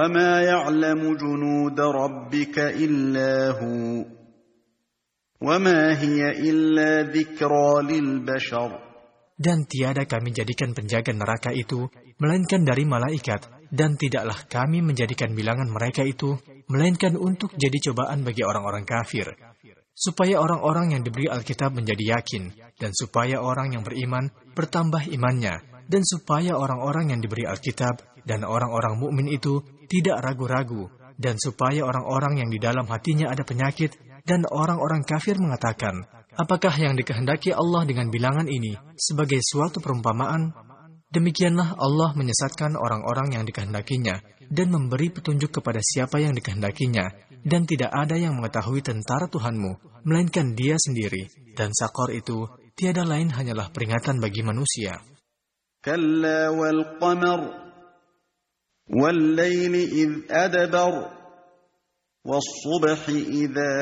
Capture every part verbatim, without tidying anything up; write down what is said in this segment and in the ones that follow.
وَمَا يَعْلَمُ جُنُودَ رَبِّكَ إِلَّا هُوَ وَمَا هِيَ إِلَّا ذِكْرَى لِلْبَشَرِ. Dan tiada kami jadikan penjaga neraka itu, melainkan dari malaikat, dan tidaklah kami menjadikan bilangan mereka itu, melainkan untuk jadi cobaan bagi orang-orang kafir, supaya orang-orang yang diberi Alkitab menjadi yakin, dan supaya orang yang beriman bertambah imannya, dan supaya orang-orang yang diberi Alkitab dan orang-orang mukmin itu tidak ragu-ragu, dan supaya orang-orang yang di dalam hatinya ada penyakit, dan orang-orang kafir mengatakan, apakah yang dikehendaki Allah dengan bilangan ini sebagai suatu perumpamaan? Demikianlah Allah menyesatkan orang-orang yang dikehendakinya dan memberi petunjuk kepada siapa yang dikehendakinya, dan tidak ada yang mengetahui tentara Tuhanmu, melainkan Dia sendiri, dan Sakor itu tiada lain hanyalah peringatan bagi manusia. Kalla wal qamar wal layli idh adbar was subhi idza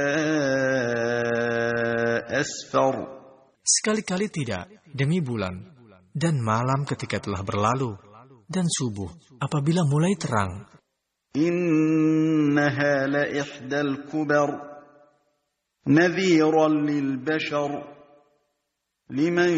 asfar. Sekali-kali tidak, demi bulan, dan malam ketika telah berlalu, dan subuh apabila mulai terang. Innaha la ihdal kubar nadhiran lil bashar liman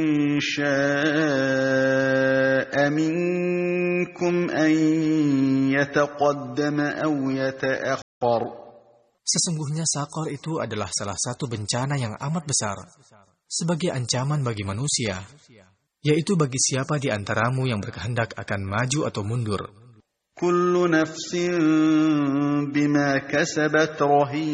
sha'a minkum an yataqaddama aw yata'akhkhar. Sesungguhnya Sakor itu adalah salah satu bencana yang amat besar, sebagai ancaman bagi manusia, yaitu bagi siapa di antaramu yang berkehendak akan maju atau mundur. Kullu nafsin bima kasabat rahim.